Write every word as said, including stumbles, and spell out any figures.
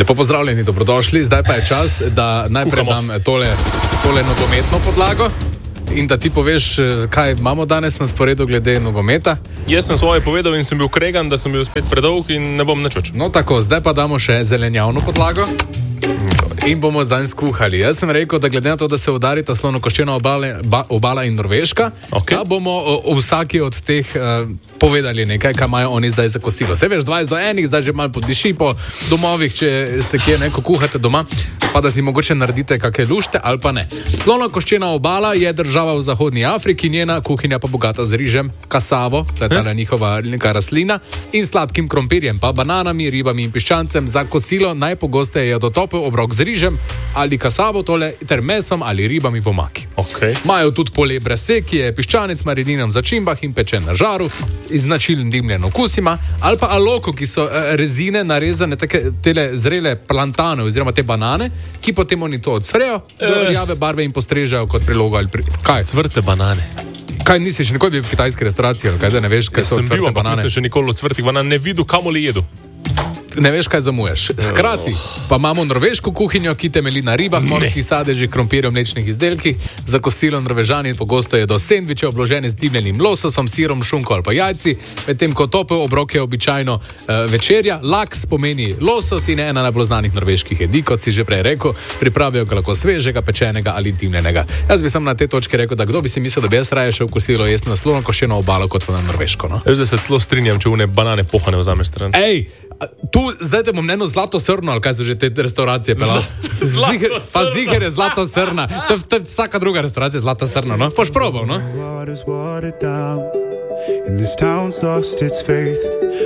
Lepo pozdravljeni, dobrodošli. Zdaj pa je čas, da najprej dam tole, tole nogometno podlago in da ti poveš, kaj imamo danes na sporedu glede nogometa. Jaz sem svoje povedal in sem bil kregan, da sem bil spet predolg in ne bom nič več. No tako, zdaj pa damo še zelenjavno podlago in bomo zanj skuhali. Jaz sem rekel, da glede na to, da se udarita Slonokoščena obale, ba, obala in Norveška, okay, da bomo o, o vsaki od teh uh, povedali nekaj, kaj imajo oni zdaj za kosilo. Se veš, dvajset do enih, zdaj že malo podiši po domovih, če ste kje neko kuhate doma, pa da si mogoče naredite kakšne lušte ali pa ne. Slonokoščena obala je država v zahodni Afriki, njena kuhinja pa bogata z rižem, kasavo, to je ta njihova neka rastlina, in sladkim krompirjem, pa bananami, ribami in piščancem. Za kosilo najpogosteje je dotopel obrok z rižem ali kasavo tole, ter mesom ali ribami v omaki. Okay. Majo tudi pole brase, ki je piščanec marininom v začimbah in pečen na žaru, iz značilen dimljen okus ima, ali pa aloko, ki so uh, rezine narezane, take, tele zrele plantane oziroma te banane, ki potem oni to odsfrejo, do rjave barve in postrežejo kot prilogo ali pri... Kaj? Cvrte banane. Kaj, nisi še nikoli bil v kitajski restavraciji, ali kaj, da ne veš, kaj ja, so cvrte banane? Bil, ampak nisem še nikoli od cvrtih banan ne videl, kamoli jedu. Ne veš, kaj zamuješ. Hkrati pa imamo norveško kuhinjo, ki temelji na ribah, morskih sadežih, krompirju, mlečnih izdelkih. Za kosilo Norvežani pogosto jedo sendviče obložene z dimljenim lososom, sirom, šunko ali pa jajci, medtem ko topel obrok je običajno uh, večerja. Laks pomeni losos in ena najbolj znanih norveških jedi, kot si že prej rekel, pripravijo ga lahko svežega, pečenega ali dimljenega. Jaz bi sem na te točke rekel, da kdo bi si mislil, da bi jaz raje šel kosilo jesti na Slonokoščeno obalo kot pa na Norveško. No? Jaz se celo strinjam, če une banane pohane vzameš stran. Ej, tu zdaj te bom eno zlato srno, ali kaj so že te restauracije pelal? Ziger, pa ziger je zlata srna. To je vsaka druga restauracija zlata srna, no? Boš probal, no?